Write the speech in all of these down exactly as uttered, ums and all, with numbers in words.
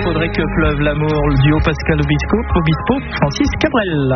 faudrait que pleuve l'amour, le duo Pascal Obispo, Obispo Francis Cabrel.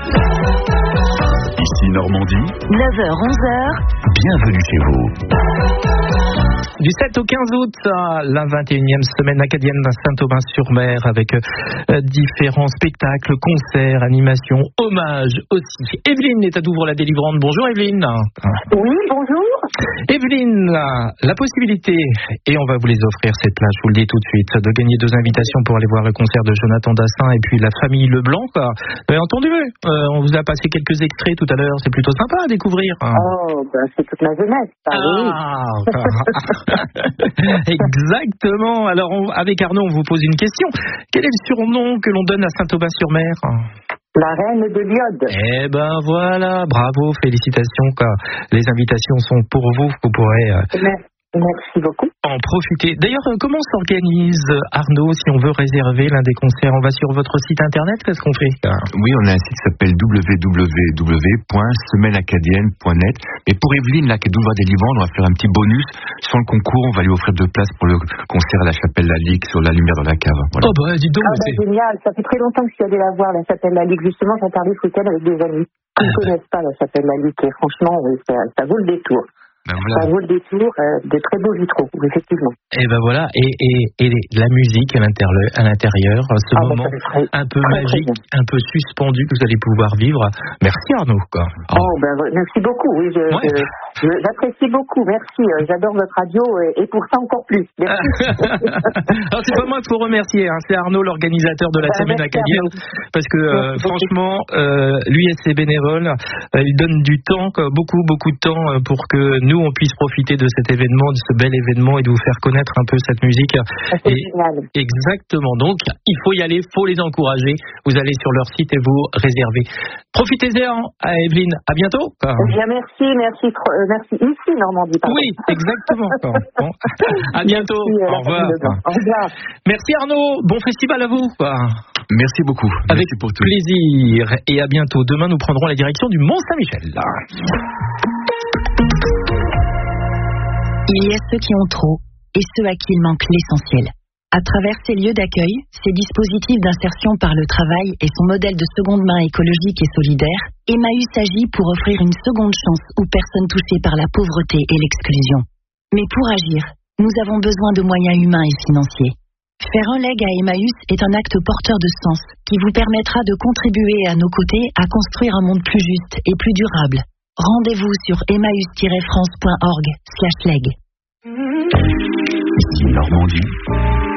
Ici Normandie, neuf heures onze heures. Bienvenue chez vous. Du sept au quinze août, la vingt et unième semaine acadienne à Saint-Aubin-sur-Mer avec euh, différents spectacles, concerts, animations, hommages aussi. Evelyne est à Douvres-la-Délivrante. Bonjour Evelyne. Oui, bonjour. Evelyne, la, la possibilité, et on va vous les offrir cette place, je vous le dis tout de suite, de gagner deux invitations pour aller voir le concert de Jonathan Dassin et puis la famille Leblanc. Vous avez entendu, euh, on vous a passé quelques extraits tout à l'heure, c'est plutôt sympa à découvrir. Oh, ben c'est toute ma jeunesse, ça, ah, exactement. Alors, on, avec Arnaud, on vous pose une question. Quel est le surnom que l'on donne à Saint-Aubin-sur-Mer ? La reine de l'iode. Eh ben voilà, bravo, félicitations. Quoi. Les invitations sont pour vous, vous pourrez euh, Merci beaucoup. en profiter. D'ailleurs, euh, comment s'organise euh, Arnaud si on veut réserver l'un des concerts ? On va sur votre site internet, qu'est-ce qu'on fait ? Oui, on a un site qui s'appelle w w w point semaine acadienne point net. Et pour Evelyne, là, qui est Douvres-la-Délivrante, on va faire un petit bonus. Sans le concours, on va lui offrir deux places pour le concert à la Chapelle La Ligue sur la lumière dans la cave. Voilà. Oh bah dis donc, ah, bah, c'est génial, ça fait très longtemps que je suis allée la voir, la Chapelle La Ligue. Justement, j'en parlais ce week-end avec des amis qui ne connaissent pas la Chapelle La Ligue. Et franchement, oui, ça, ça vaut le détour. Ben voilà. Ça vaut le détour, euh, de très beaux vitraux, effectivement. Et ben voilà, et, et, et la musique à l'intérieur, à l'intérieur ce ah, moment bah, très, un peu très, magique, très un peu suspendu que vous allez pouvoir vivre. Merci Arnaud. Quoi. Oh, oh ben, merci beaucoup, oui, je, ouais. je, je, j'apprécie beaucoup, merci, euh, j'adore votre radio et, et pour ça encore plus. Merci. Alors c'est pas moi qu'il faut remercier, hein, c'est Arnaud, l'organisateur de la ben, semaine acadienne, parce que euh, merci franchement, euh, lui et ses bénévoles, euh, il donne du temps, quoi, beaucoup beaucoup de temps euh, pour que nous on puisse profiter de cet événement, de ce bel événement et de vous faire connaître un peu cette musique. C'est et, génial. Exactement. Donc, il faut y aller, il faut les encourager. Vous allez sur leur site et vous réservez. Profitez-en, à Evelyne. À bientôt. Eh bien, merci, merci, euh, merci ici, Normandie. Pardon. Oui, exactement. Bon. À bientôt. Merci, euh, Au revoir. Au revoir. Merci Arnaud. Bon festival à vous. Merci beaucoup. Avec merci pour tout. plaisir. Et à bientôt. Demain, nous prendrons la direction du Mont-Saint-Michel. Il y a ceux qui ont trop et ceux à qui il manque l'essentiel. À travers ces lieux d'accueil, ces dispositifs d'insertion par le travail et son modèle de seconde main écologique et solidaire, Emmaüs agit pour offrir une seconde chance aux personnes touchées par la pauvreté et l'exclusion. Mais pour agir, nous avons besoin de moyens humains et financiers. Faire un leg à Emmaüs est un acte porteur de sens qui vous permettra de contribuer à nos côtés à construire un monde plus juste et plus durable. Rendez-vous sur emmaüs tiret france point org slash leg. Ici Normandie.